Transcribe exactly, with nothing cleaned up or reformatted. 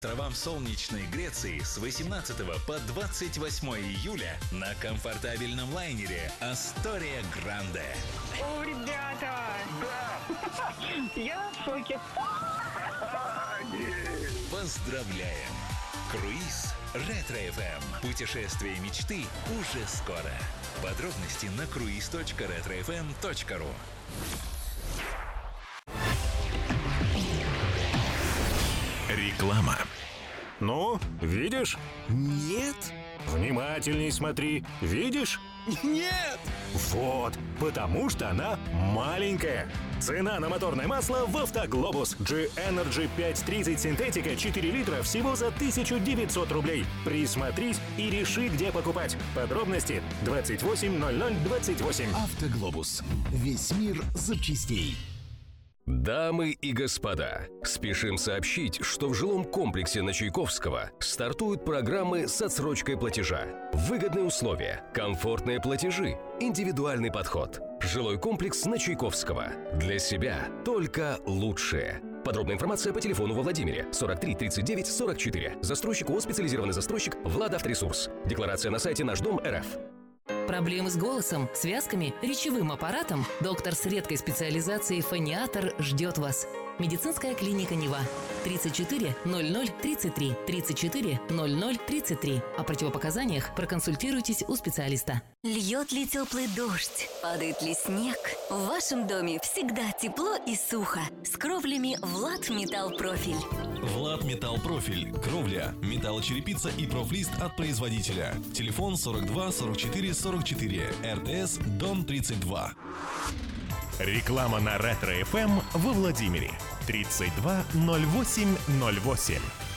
Островам солнечной Греции с восемнадцатого по двадцать восьмое июля на комфортабельном лайнере Астория Гранде. О, ребята! Да! Я в шоке. Поздравляем! Круиз Ретро-эф эм. Путешествие мечты уже скоро. Подробности на круиз точка ретро эф эм точка ру. Реклама. Ну, видишь? Нет. Внимательней смотри. Видишь? Нет. Вот, потому что она маленькая. Цена на моторное масло в «Автоглобус». G-Energy пять тридцать синтетика четыре литра всего за тысячу девятьсот рублей. Присмотрись и реши, где покупать. Подробности двадцать восемь ноль ноль двадцать восемь. «Автоглобус». Весь мир запчастей. Дамы и господа, спешим сообщить, что в жилом комплексе на Чайковского стартуют программы с отсрочкой платежа. Выгодные условия, комфортные платежи, индивидуальный подход. Жилой комплекс на Чайковского. Для себя только лучшее. Подробная информация по телефону во Владимире сорок три тридцать девять сорок четыре. Застройщик ООО «Специализированный застройщик» Владавторесурс. Декларация на сайте наш дом точка эр эф. Проблемы с голосом, связками, речевым аппаратом? Доктор с редкой специализацией фониатор ждет вас. Медицинская клиника Нева. тридцать четыре ноль ноль тридцать три. тридцать четыре ноль ноль тридцать три. О противопоказаниях проконсультируйтесь у специалиста. Льет ли теплый дождь? Падает ли снег? В вашем доме всегда тепло и сухо. С кровлями Влад Металл Профиль. Влад Металл Профиль. Кровля, металлочерепица и профлист от производителя. Телефон сорок два сорок четыре сорок четыре. эр тэ эс Дом тридцать два. Реклама на Ретро-эф эм во Владимире. тридцать два ноль восемь ноль восемь.